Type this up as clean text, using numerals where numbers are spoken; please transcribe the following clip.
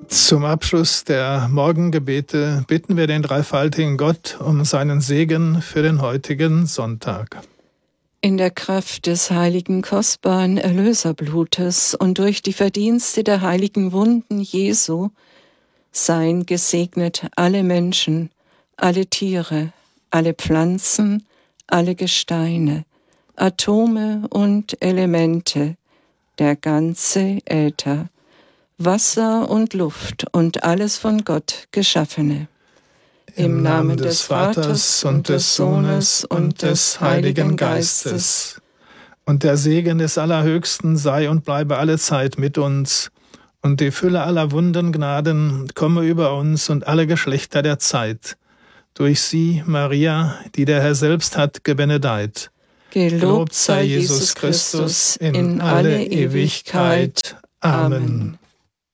Zum Abschluss der Morgengebete bitten wir den dreifaltigen Gott um seinen Segen für den heutigen Sonntag. In der Kraft des heiligen, kostbaren Erlöserblutes und durch die Verdienste der heiligen Wunden Jesu seien gesegnet alle Menschen, alle Tiere, alle Pflanzen, alle Gesteine, Atome und Elemente, der ganze Äther, Wasser und Luft und alles von Gott Geschaffene. Im Namen des Vaters und des Sohnes und des Heiligen Geistes. Und der Segen des Allerhöchsten sei und bleibe allezeit mit uns. Und die Fülle aller Wunden Gnaden komme über uns und alle Geschlechter der Zeit. Durch sie, Maria, die der Herr selbst hat gebenedeit. Gelobt sei Jesus Christus in alle Ewigkeit. Amen.